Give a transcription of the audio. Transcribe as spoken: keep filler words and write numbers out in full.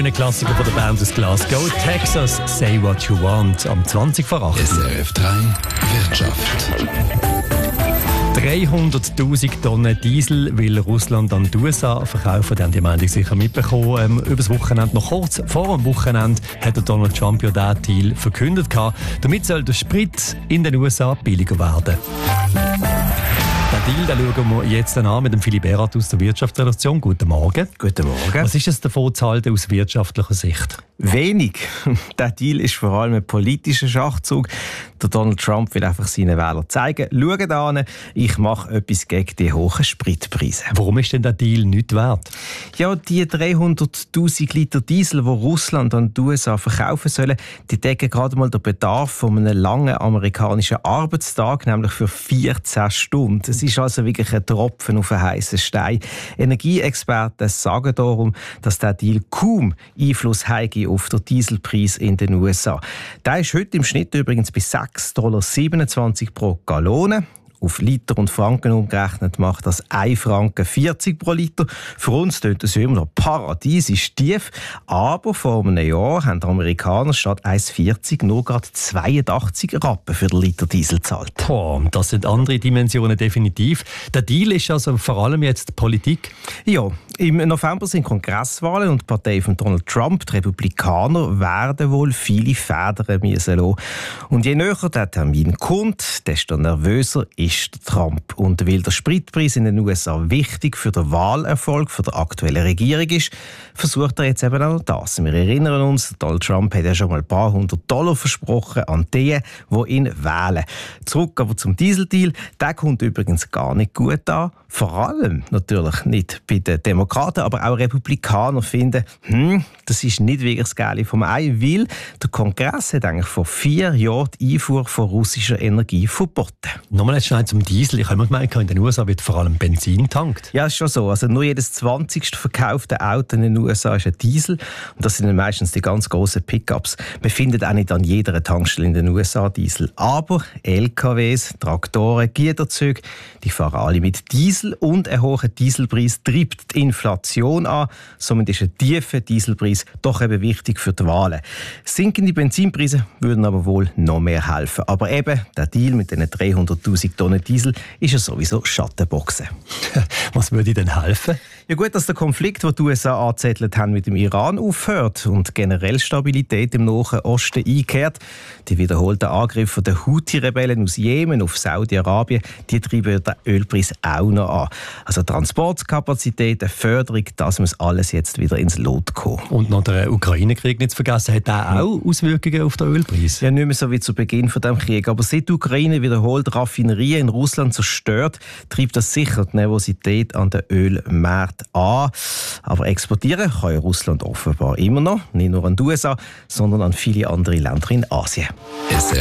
Ein Klassiker von der Band aus Glasgow, Texas, Say What You Want, am zwanzig vor acht. S R F drei Wirtschaft. dreihunderttausend Tonnen Diesel will Russland an die U S A verkaufen. Die haben die Meldung sicher mitbekommen. Ähm, über das Wochenende, noch kurz vor dem Wochenende, hat der Donald Trump ja diesen Deal verkündet. Damit soll der Sprit in den U S A billiger werden. Den Deal den schauen wir jetzt an mit dem Philipp Erath aus der Wirtschaftsredaktion. Guten Morgen. Guten Morgen. Was ist es davon zu halten aus wirtschaftlicher Sicht? Wenig. Der Deal ist vor allem ein politischer Schachzug. Der Donald Trump will einfach seinen Wählern zeigen, schaut an, ich mache etwas gegen die hohen Spritpreise. Warum ist denn der Deal nicht wert? Ja, die dreihunderttausend Liter Diesel, die Russland an die U S A verkaufen sollen, die decken gerade mal den Bedarf von einem langen amerikanischen Arbeitstag, nämlich für vierzehn Stunden. Es ist also wirklich ein Tropfen auf einen heißen Stein. Energieexperten sagen darum, dass der Deal kaum Einfluss hat auf den Dieselpreis in den U S A. Der ist heute im Schnitt übrigens bei sechs Komma siebenundzwanzig Dollar pro Gallone. Auf Liter und Franken umgerechnet macht das ein Franken vierzig pro Liter. Für uns tönt das immer noch paradiesisch tief. Aber vor einem Jahr haben die Amerikaner statt eins Komma vierzig nur gerade zweiundachtzig Rappen für den Liter Diesel gezahlt. Boah, das sind andere Dimensionen definitiv. Der Deal ist also vor allem jetzt Politik? Ja, im November sind Kongresswahlen und die Partei von Donald Trump, die Republikaner, werden wohl viele Federn müssen lassen. Und je näher der Termin kommt, desto nervöser ist Trump. Und weil der Spritpreis in den U S A wichtig für den Wahlerfolg für die aktuelle Regierung ist, versucht er jetzt eben auch das. Wir erinnern uns, Donald Trump hat ja schon mal ein paar hundert Dollar versprochen an die, die ihn wählen. Zurück aber zum Dieseldeal. Der kommt übrigens gar nicht gut an. Vor allem natürlich nicht bei den Demokraten, aber auch Republikaner finden, hm, das ist nicht wirklich das Geile vom Ei, weil der Kongress hat eigentlich vor vier Jahren die Einfuhr von russischer Energie verboten. Nochmal jetzt schnell zum Diesel. Ich habe immer gemeint, in den U S A wird vor allem Benzin getankt. Ja, ist schon so. Also nur jedes zwanzigste verkaufte Auto in den U S A ist ein Diesel. Und das sind dann meistens die ganz grossen Pickups. Man findet auch nicht an jeder Tankstelle in den U S A Diesel. Aber L K Ws, Traktoren, Güterzüge, die fahren alle mit Diesel. Und ein hoher Dieselpreis treibt die Inflation an. Somit ist ein tiefer Dieselpreis doch eben wichtig für die Wahlen. Sinkende Benzinpreise würden aber wohl noch mehr helfen. Aber eben, der Deal mit den dreihunderttausend Tonnen Diesel ist ja sowieso Schattenboxen. Was würde denn helfen? Ja gut, dass der Konflikt, den die U S A angezettelt haben, mit dem Iran aufhört und generell Stabilität im Nahen Osten einkehrt. Die wiederholten Angriffe der Houthi-Rebellen aus Jemen auf Saudi-Arabien, die treiben den Ölpreis auch noch an. Also Transportkapazitäten, Förderung, das muss alles jetzt wieder ins Lot kommen. Und noch der Ukraine-Krieg nicht zu vergessen, hat der auch Auswirkungen auf den Ölpreis? Ja, nicht mehr so wie zu Beginn von dem Krieg. Aber seit die Ukraine wiederholt Raffinerien in Russland zerstört, treibt das sicher die Nervosität an den Ölmärkten an. Aber exportieren kann Russland offenbar immer noch, nicht nur an die U S A, sondern an viele andere Länder in Asien.